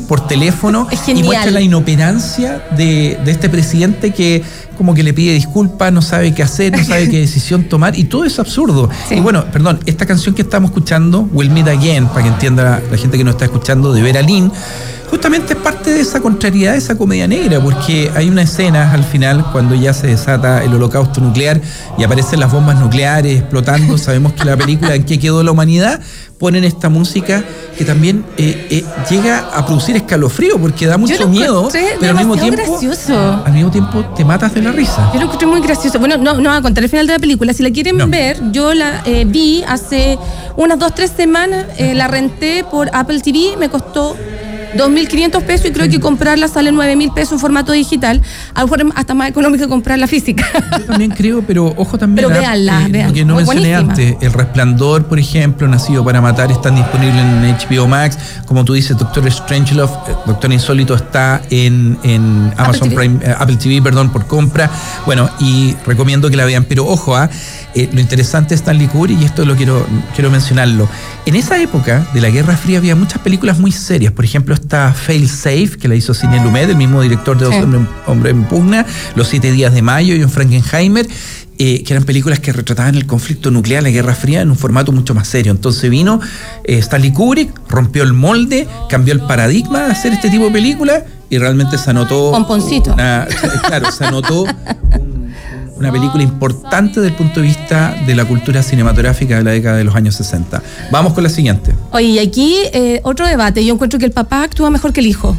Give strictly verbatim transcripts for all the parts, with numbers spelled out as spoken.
por teléfono y muestra la inoperancia de, de este presidente que como que le pide disculpas, no sabe qué hacer, no sabe qué decisión tomar, y todo es absurdo. Sí. Y bueno, perdón, esta canción que estamos escuchando, We'll Meet Again, para que entienda la, la gente que nos está escuchando, de Vera Lynn, justamente es parte de esa contrariedad, de esa comedia negra, porque hay una escena al final cuando ya se desata el holocausto nuclear y aparecen las bombas nucleares explotando. Sabemos que la película En qué quedó la humanidad, ponen esta música que también eh, eh, llega a producir escalofrío porque da mucho miedo, pero al mismo tiempo gracioso. al mismo tiempo te matas de la risa. Yo lo encontré muy gracioso. Bueno, no, no voy a contar el final de la película. Si la quieren no. ver, yo la eh, vi hace unas dos, tres semanas, eh, la renté por Apple T V, me costó dos mil quinientos pesos y creo que comprarla sale nueve mil pesos en formato digital. A lo mejor hasta más económico que comprarla física. Yo también creo, pero ojo también. Pero véanla, eh, vean. Lo que no mencioné antes, El Resplandor, por ejemplo, Nacido para Matar, están disponibles en H B O Max. Como tú dices, Doctor Strangelove, Doctor Insólito está en, en Amazon Apple Prime, eh, Apple T V, perdón, por compra. Bueno, y recomiendo que la vean. Pero ojo, ¿ah? Eh, lo interesante de Stanley Kubrick, y esto lo quiero, quiero mencionarlo. En esa época de la Guerra Fría había muchas películas muy serias. Por ejemplo, está Fail Safe, que la hizo Sidney Lumet, el mismo director de Dos sí. hombres, hombres en pugna, Los siete días de mayo y un Frankenheimer, eh, que eran películas que retrataban el conflicto nuclear, la Guerra Fría, en un formato mucho más serio. Entonces vino eh, Stanley Kubrick, rompió el molde, cambió el paradigma de hacer este tipo de películas y realmente se anotó... Pomponcito. Una, claro, se anotó... un, una película importante desde el punto de vista de la cultura cinematográfica de la década de los años sesenta. Vamos con la siguiente. Oye, y aquí eh, otro debate. Yo encuentro que el papá actúa mejor que el hijo.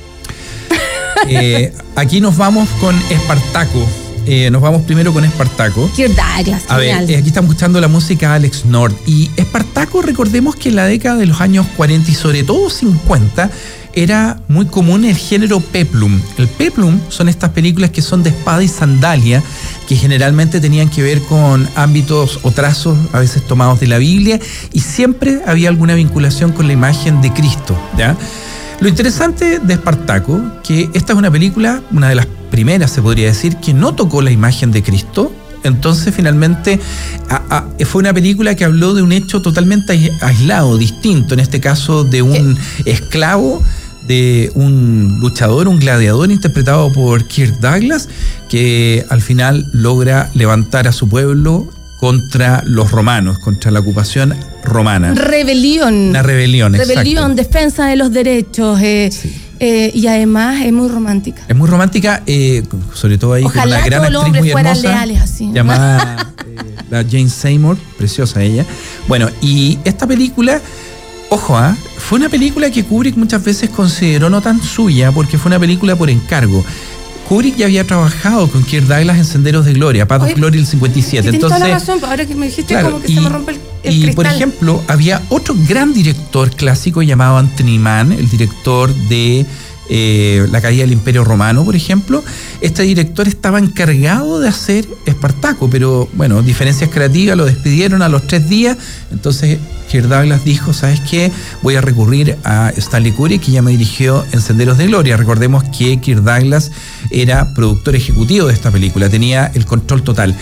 Eh, aquí nos vamos con Espartaco. Eh, nos vamos primero con Espartaco. Kirk Douglas, A ver, eh, aquí estamos escuchando la música de Alex North. Y Espartaco, recordemos que en la década de los años cuarenta y sobre todo cincuenta, era muy común el género peplum. El peplum son estas películas que son de espada y sandalia, que generalmente tenían que ver con ámbitos o trazos a veces tomados de la Biblia, y siempre había alguna vinculación con la imagen de Cristo, ¿ya? Lo interesante de Espartaco, que esta es una película, una de las primeras se podría decir, que no tocó la imagen de Cristo. Entonces finalmente a, a, fue una película que habló de un hecho totalmente aislado, distinto, en este caso de un ¿Qué? esclavo, de un luchador, un gladiador interpretado por Kirk Douglas, que al final logra levantar a su pueblo contra los romanos, contra la ocupación romana. Rebelión. Una rebelión, Rebelión, exacto. Defensa de los derechos. Eh, sí. eh, y además es muy romántica. Es muy romántica, eh, sobre todo ahí Ojalá con una gran actriz muy hermosa leales así. llamada eh, la Jane Seymour, preciosa ella. Bueno, y esta película, ojo, ¿ah? ¿eh? Fue una película que Kubrick muchas veces consideró no tan suya, porque fue una película por encargo. Kubrick ya había trabajado con Kirk Douglas en Senderos de Gloria, Path of Glory del cincuenta y siete. Tienes Entonces, toda la razón, ahora que me dijiste, claro, como que y, se me rompe el, el Y cristal. por ejemplo, había otro gran director clásico llamado Anthony Mann, el director de eh, La caída del Imperio Romano, por ejemplo. Este director estaba encargado de hacer Espartaco, pero bueno, diferencias creativas, lo despidieron a los tres días. Entonces Kirk Douglas dijo, ¿sabes qué? Voy a recurrir a Stanley Kubrick, que ya me dirigió en Senderos de Gloria. Recordemos que Kirk Douglas era productor ejecutivo de esta película, tenía el control total.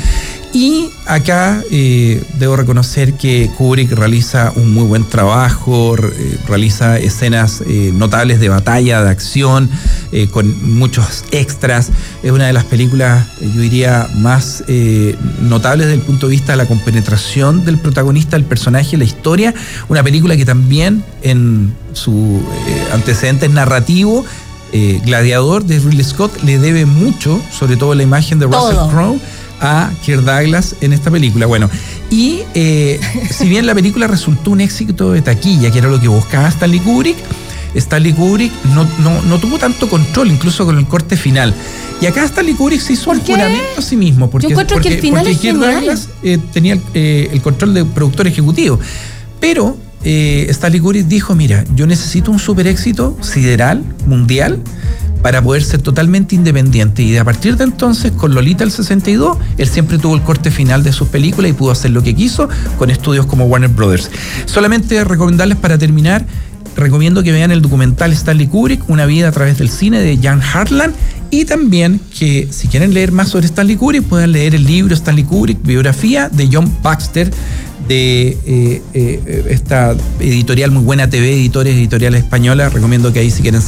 Y acá eh, debo reconocer que Kubrick realiza un muy buen trabajo, eh, realiza escenas eh, notables de batalla, de acción, eh, con muchos extras. Es una de las películas, eh, yo diría, más eh, notables desde el punto de vista de la compenetración del protagonista, del personaje, la historia. Una película que también en su eh, antecedente narrativo, eh, Gladiador de Ridley Scott, le debe mucho, sobre todo la imagen de Russell Crowe, a Kirk Douglas en esta película. Bueno, y eh, si bien la película resultó un éxito de taquilla, que era lo que buscaba Stanley Kubrick, Stanley Kubrick no, no, no tuvo tanto control, incluso con el corte final. Y acá Stanley Kubrick se hizo un juramento a sí mismo, porque, Yo encuentro porque, que el final porque es Kirk Douglas eh, tenía el, eh, el control de productor ejecutivo. Pero eh, Stanley Kubrick dijo, mira, yo necesito un super éxito sideral, mundial, para poder ser totalmente independiente. Y a partir de entonces, con Lolita el sesenta y dos, él siempre tuvo el corte final de sus películas y pudo hacer lo que quiso con estudios como Warner Brothers. Solamente recomendarles para terminar, recomiendo que vean el documental Stanley Kubrick, Una vida a través del cine, de Jan Hartland, y también que si quieren leer más sobre Stanley Kubrick puedan leer el libro Stanley Kubrick, biografía de John Baxter, de eh, eh, esta editorial muy buena, T V Editores, editoriales españolas. Recomiendo que ahí, si quieren